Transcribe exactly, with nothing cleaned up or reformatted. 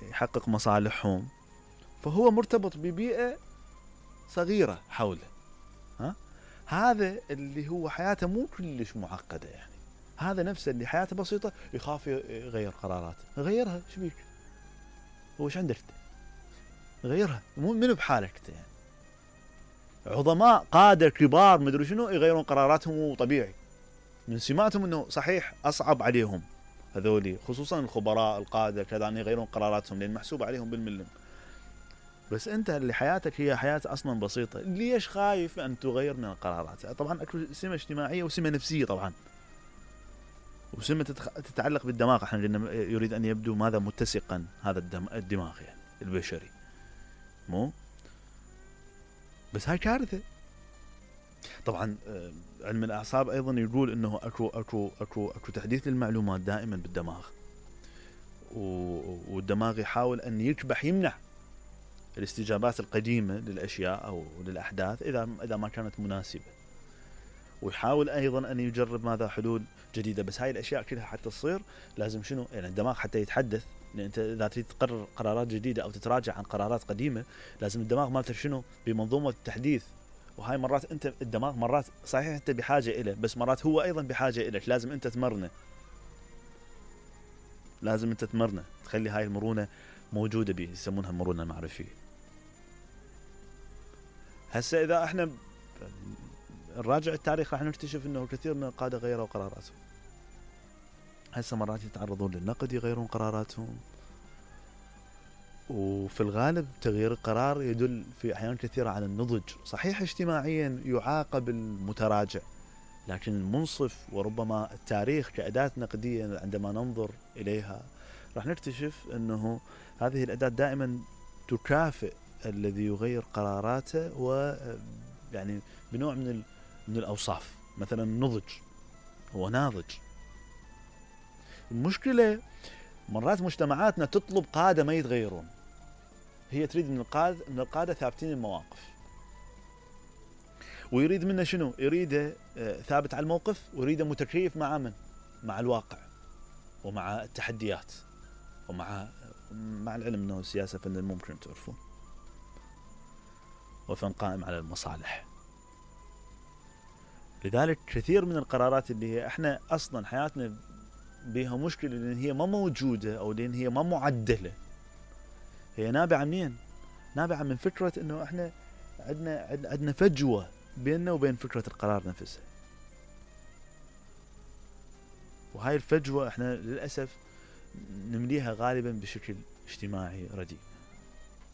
يحقق مصالحهم، فهو مرتبط ببيئة صغيرة حوله. ها؟ هذا اللي هو حياته مو كلش معقدة، يعني هذا نفسه اللي حياته بسيطة يخاف يغير قراراته. غيرها، ايش بيك؟ هو ايش عندك؟ غيرها، مو من بحالك يعني. عظماء قادة كبار مدري شنو يغيرون قراراتهم طبيعي، من سماتهم انه صحيح اصعب عليهم هذولي، خصوصا الخبراء القادة كذا، ان يغيرون قراراتهم لان محسوب عليهم بالملم. بس انت اللي حياتك هي حياة اصلا بسيطة، ليش خايف ان تغير من القرارات؟ طبعا اكو سمة اجتماعية وسمة نفسية طبعا، وسمة تتخ... تتعلق بالدماغ. احنا قلنا يريد ان يبدو ماذا متسقا هذا الدم... الدماغ يعني البشري، مو بس هاي كارثة. طبعا علم الاعصاب ايضا يقول انه اكو اكو اكو اكو تحديث للمعلومات دائما بالدماغ، والدماغ يحاول ان يكبح يمنع الاستجابات القديمة للاشياء او للاحداث اذا اذا ما كانت مناسبة، ويحاول ايضا ان يجرب ماذا حلول جديدة. بس هاي الاشياء كلها حتى تصير لازم شنو؟ يعني الدماغ حتى يتحدث، لان انت اذا تريد تقرر قرارات جديدة او تتراجع عن قرارات قديمة لازم الدماغ مالته شنو؟ بمنظومة التحديث. وهاي مرات انت الدماغ مرات صحيح انت بحاجة إليه، بس مرات هو ايضا بحاجة إليك، لازم انت تمرنه، لازم انت تمرنه، تخلي هاي المرونة موجودة به، يسمونها المرونة المعرفية. هسه اذا احنا نراجع التاريخ راح نكتشف انه كثير من القادة غيروا قراراتهم. هسه مرات يتعرضون للنقد يغيرون قراراتهم، وفي الغالب تغيير القرار يدل في احيان كثيرة على النضج. صحيح اجتماعيا يعاقب المتراجع، لكن المنصف وربما التاريخ كأداة نقدية عندما ننظر إليها راح نكتشف أنه هذه الأداة دائما تكافئ الذي يغير قراراته، ويعني بنوع من من الأوصاف. مثلا النضج، هو ناضج. المشكلة مرات مجتمعاتنا تطلب قادة ما يتغيرون، هي تريد من القادة من القادة ثابتين المواقف، ويريد منه شنو؟ يريده ثابت على الموقف، ويريده متكيف مع من؟ مع الواقع ومع التحديات ومع مع العلم انه السياسة فن ممكن تعرفون، وفن قائم على المصالح. لذلك كثير من القرارات اللي هي احنا اصلا حياتنا بها مشكلة لان هي ما موجودة او لان هي ما معدلة، هي نابعة منين؟ نابعة من فكرة انه احنا عندنا عندنا فجوة بيننا وبين فكرة القرار نفسها، وهاي الفجوة احنا للأسف نمليها غالبا بشكل اجتماعي رديء.